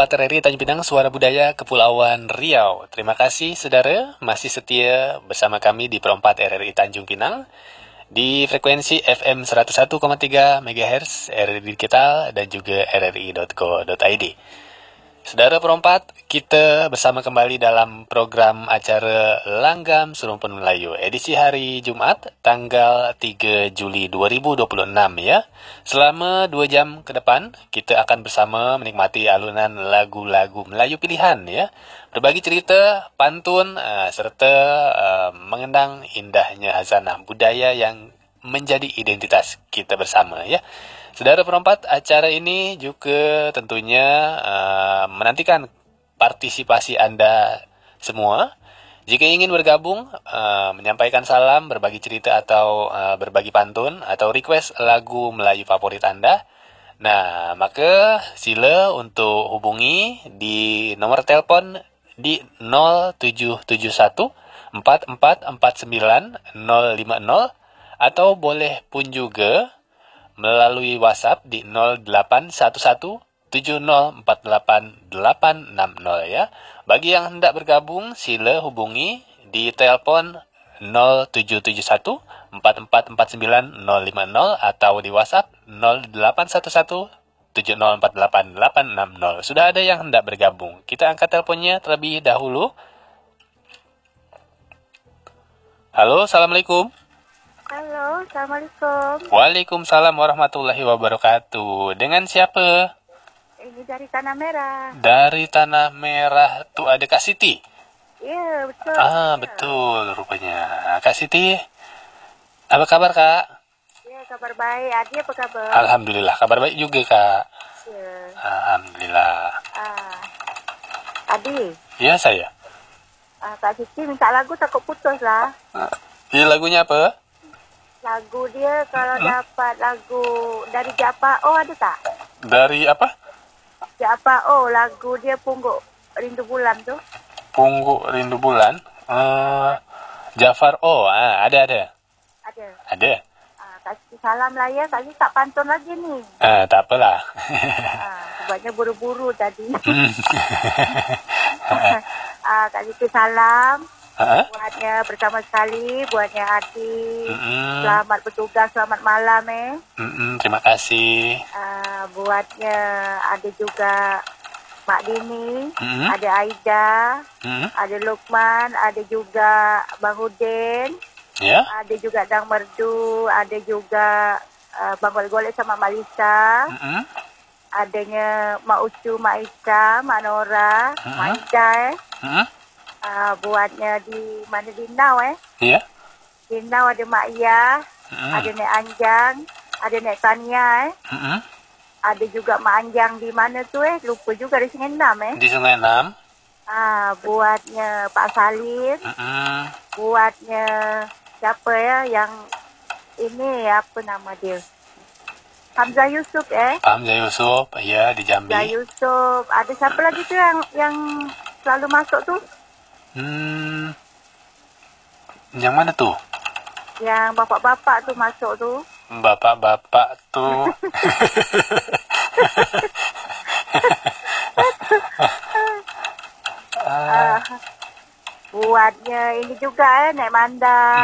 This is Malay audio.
Perompak RRI Tanjung Pinang, Suara Budaya Kepulauan Riau. Terima kasih saudara masih setia bersama kami di Perompak RRI Tanjung Pinang di frekuensi FM 101,3 MHz RRI Digital dan juga rri.co.id. Saudara perompat, kita bersama kembali dalam program acara Langgam Serumpun Melayu edisi hari Jumat tanggal 3 Juli 2026 ya. Selama 2 jam ke depan kita akan bersama menikmati alunan lagu-lagu Melayu pilihan ya. Berbagi cerita, pantun serta mengenang indahnya hazanah budaya yang menjadi identitas kita bersama ya. Saudara perompat, acara ini juga tentunya menantikan partisipasi Anda semua. Jika ingin bergabung, menyampaikan salam, berbagi cerita atau berbagi pantun atau request lagu Melayu favorit Anda, nah maka sila untuk hubungi di nomor telepon di 0771 4449 050 atau boleh pun juga melalui WhatsApp di 0811 7048 860 ya. Bagi yang hendak bergabung, sila hubungi di telepon 0771 4449 050 atau di WhatsApp 0811 7048 860. Sudah ada yang hendak bergabung. Kita angkat teleponnya terlebih dahulu. Halo, Assalamualaikum. Halo, Assalamualaikum. Waalaikumsalam warahmatullahi wabarakatuh. Dengan siapa? Ini dari Tanah Merah. Dari Tanah Merah tuh ada Kak Siti. Iya, betul. Betul rupanya. Kak Siti, apa kabar Kak? Iya, kabar baik. Adi apa kabar? Alhamdulillah, kabar baik juga Kak. Iya. Alhamdulillah. Adi. Iya saya. Kak Siti minta lagu takut putus lah. Ini lagunya apa? Lagu dia kalau dapat lagu dari Japao ada tak? Dari apa? Japao, lagu dia Pungguk Rindu Bulan tuh. Pungguk Rindu Bulan. Jafar. Ada. Ada. Kasih salam lah ya, kasih tak pantun lagi nih. Tak apalah. Sebabnya buru-buru tadi. Kasih salam. Buatnya pertama sekali, buatnya Adi. Selamat bertugas, selamat malam Terima kasih. Buatnya ada juga Mak Dini, ada Aida, ada Lukman, ada juga Bang Udin, ada juga Dang Merdu, ada juga Bang Golek sama Malisa, adanya Mak Ucu, Mak Isa, Mak Nora, Mak Ida. Buatnya di mana di Nau Iya. Di Nau ada Mak Iya, ada Nek Anjang, ada Nek Tania ada juga Mak Anjang di mana tuh lupa juga di Sungai Enam Di Sungai Enam. Buatnya Pak Salim, buatnya siapa ya yang ini apa nama dia? Hamzah Yusuf Hamzah Yusuf, ya di Jambi. Hamzah Yusuf, ada siapa lagi tuh yang selalu masuk tuh? Yang mana tuh? Yang bapak-bapak tuh masuk tuh. Bapak-bapak tuh. Buatnya ini juga Nek Manda.